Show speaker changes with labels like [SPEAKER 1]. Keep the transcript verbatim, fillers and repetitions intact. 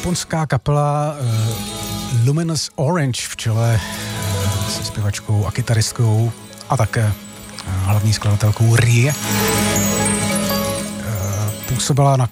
[SPEAKER 1] japonská kapela uh, Luminous Orange v čele uh, se zpěvačkou a kytaristkou a také uh, hlavní skladatelkou Rie. Uh, působila na